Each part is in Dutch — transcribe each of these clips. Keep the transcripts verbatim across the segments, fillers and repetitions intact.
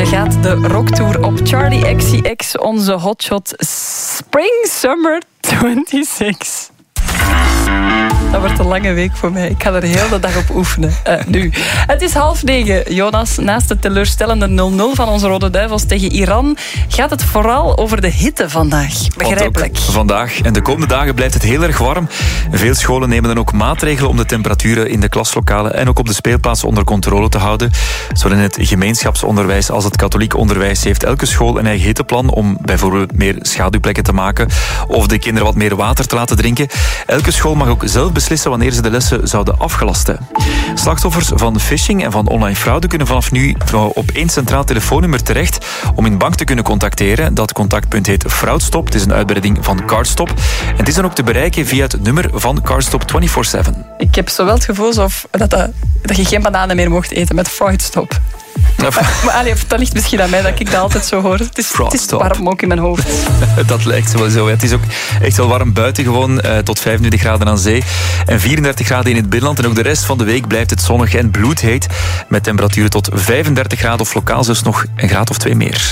Morgen gaat de rocktour op Charlie X C X, onze hotshot Spring Summer tweeëntwintig. Dat wordt een lange week voor mij. Ik ga er de hele dag op oefenen. Uh, nu. Het is half negen. Jonas, naast de teleurstellende nul nul van onze Rode Duivels tegen Iran gaat het vooral over de hitte vandaag. Begrijpelijk. Vandaag en de komende dagen blijft het heel erg warm. Veel scholen nemen dan ook maatregelen om de temperaturen in de klaslokalen en ook op de speelplaatsen onder controle te houden. Zowel in het gemeenschapsonderwijs als het katholiek onderwijs heeft elke school een eigen hitteplan om bijvoorbeeld meer schaduwplekken te maken of de kinderen wat meer water te laten drinken. Elke school mag ook zelf beslissen wanneer ze de lessen zouden afgelasten. Slachtoffers van phishing en van online fraude kunnen vanaf nu op één centraal telefoonnummer terecht om in bank te kunnen contacteren. Dat contactpunt heet Fraudstop. Het is een uitbreiding van Cardstop. En het is dan ook te bereiken via het nummer van Cardstop vierentwintig zeven. Ik heb zo wel het gevoel alsof dat, dat, dat je geen bananen meer mocht eten met Fraudstop. Maar, maar allee, dat ligt misschien aan mij dat ik dat altijd zo hoor. Het is, het is warm ook in mijn hoofd. Dat lijkt wel zo. Het is ook echt wel warm buiten gewoon. Uh, tot vijfentwintig graden aan zee. En vierendertig graden in het binnenland. En ook de rest van de week blijft het zonnig en bloedheet. Met temperaturen tot vijfendertig graden of lokaal zelfs nog een graad of twee meer.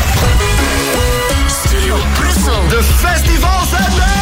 Studio Brussel. De festivals zijn er!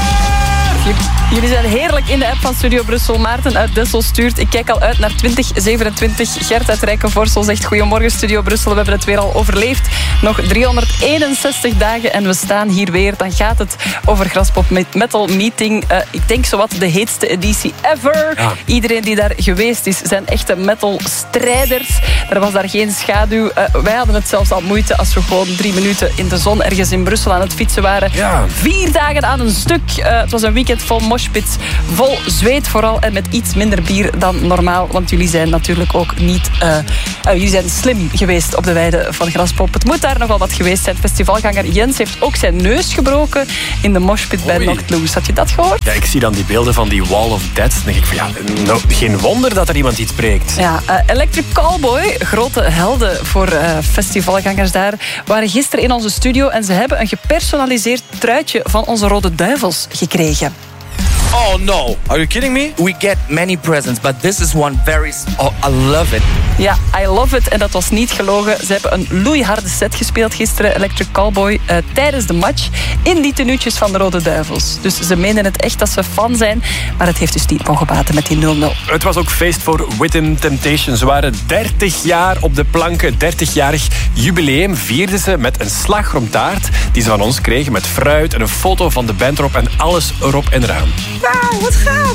Jullie zijn heerlijk in de app van Studio Brussel. Maarten uit Dessel stuurt: ik kijk al uit naar twintig zevenentwintig. Gert uit Rijkenvorsel zegt: goedemorgen Studio Brussel, we hebben het weer al overleefd. Nog driehonderdeenenzestig dagen en we staan hier weer. Dan gaat het over Graspop Metal Meeting. Uh, ik denk zowat de heetste editie ever. Ja. Iedereen die daar geweest is, zijn echte metal-strijders. Er was daar geen schaduw. Uh, wij hadden het zelfs al moeite als we gewoon drie minuten in de zon ergens in Brussel aan het fietsen waren. Ja. Vier dagen aan een stuk. Uh, het was een weekend vol moshpits, vol zweet vooral en met iets minder bier dan normaal. Want jullie zijn natuurlijk ook niet... Uh, uh, jullie zijn slim geweest op de weide van Graspop. Het moet daar nogal wat geweest zijn. Festivalganger Jens heeft ook zijn neus gebroken in de moshpit bij Knocked Loose. Had je dat gehoord? Ja, ik zie dan die beelden van die Wall of Death. Dan denk ik van ja, no, geen wonder dat er iemand iets breekt. Ja, uh, Electric Callboy, grote helden voor uh, festivalgangers daar, waren gisteren in onze studio en ze hebben een gepersonaliseerd truitje van onze Rode Duivels gekregen. Oh no, are you kidding me? We get many presents, but this is one very... Oh, I love it. Ja, I love it. En dat was niet gelogen. Ze hebben een loeiharde set gespeeld gisteren, Electric Callboy, uh, tijdens de match in die tenuutjes van de Rode Duivels. Dus ze menen het echt dat ze fan zijn, maar het heeft dus niet mogen baten met die nul nul. Het was ook feest voor Within Temptation. Ze waren dertig jaar op de planken. dertig-jarig jubileum vierden ze met een slagroomtaart die ze van ons kregen met fruit en een foto van de band erop en alles erop en eraan. Wauw, wat gaaf.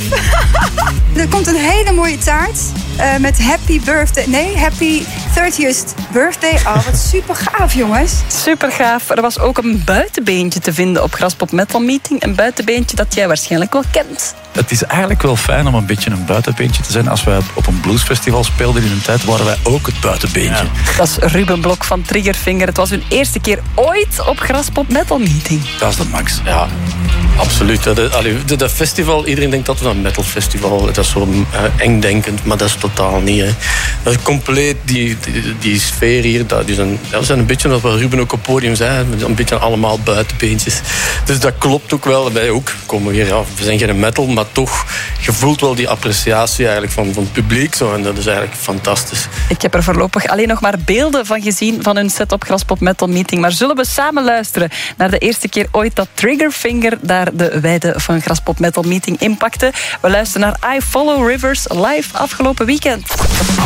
Er komt een hele mooie taart uh, met happy birthday. Nee, happy thirtieth birthday. Oh, wat super gaaf, jongens. Super gaaf. Er was ook een buitenbeentje te vinden op Graspop Metal Meeting. Een buitenbeentje dat jij waarschijnlijk wel kent. Het is eigenlijk wel fijn om een beetje een buitenbeentje te zijn. Als wij op een bluesfestival speelden in een tijd, waren wij ook het buitenbeentje. Ja. Dat is Ruben Blok van Triggerfinger. Het was hun eerste keer ooit op Graspop Metal Meeting. Dat is de max. Ja, absoluut. De, de, de festival, iedereen denkt dat we een metalfestival, dat is zo uh, engdenkend, maar dat is totaal niet. Hè. Dat is compleet die, die, die sfeer hier. Dat, die zijn, ja, we zijn een beetje, wat Ruben ook op het podium zei, een beetje allemaal buitenbeentjes. Dus dat klopt ook wel. Wij ook komen hier, ja, we zijn geen metal, maar toch, je voelt wel die appreciatie eigenlijk van, van het publiek. Zo, en dat is eigenlijk fantastisch. Ik heb er voorlopig alleen nog maar beelden van gezien van hun set op Graspop Metal Meeting. Maar zullen we samen luisteren naar de eerste keer ooit dat Triggerfinger daar de weide van Graspop Metal Meeting inpakte? We luisteren naar I Follow Rivers live afgelopen weekend.